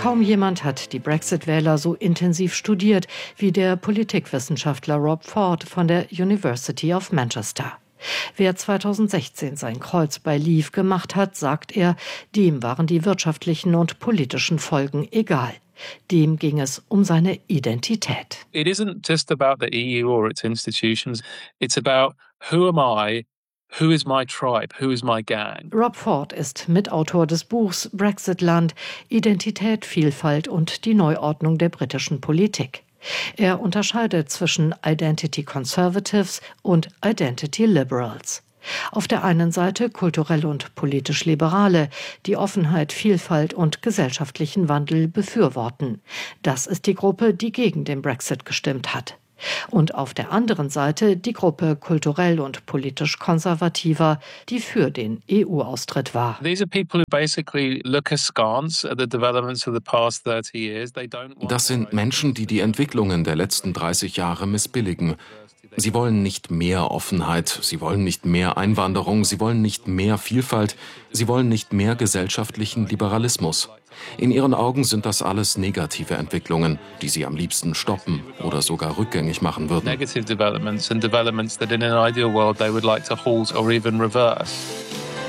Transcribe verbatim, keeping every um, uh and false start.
Kaum jemand hat die Brexit-Wähler so intensiv studiert wie der Politikwissenschaftler Rob Ford von der University of Manchester. Wer zweitausendsechzehn sein Kreuz bei Leave gemacht hat, sagt er, dem waren die wirtschaftlichen und politischen Folgen egal. Dem ging es um seine Identität. It isn't just about the E U or its institutions. It's about who am I? Who is my tribe? Who is my gang? Rob Ford ist Mitautor des Buchs Brexitland, Identität, Vielfalt und die Neuordnung der britischen Politik. Er unterscheidet zwischen Identity Conservatives und Identity Liberals. Auf der einen Seite kulturell und politisch Liberale, die Offenheit, Vielfalt und gesellschaftlichen Wandel befürworten. Das ist die Gruppe, die gegen den Brexit gestimmt hat. Und auf der anderen Seite die Gruppe kulturell und politisch konservativer, die für den E U-Austritt war. Das sind Menschen, die die Entwicklungen der letzten dreißig Jahre missbilligen. Sie wollen nicht mehr Offenheit, sie wollen nicht mehr Einwanderung, sie wollen nicht mehr Vielfalt, sie wollen nicht mehr gesellschaftlichen Liberalismus. In ihren Augen sind das alles negative Entwicklungen, die sie am liebsten stoppen oder sogar rückgängig machen würden. Negative developments and developments that in an ideal world they would like to halt or even reverse.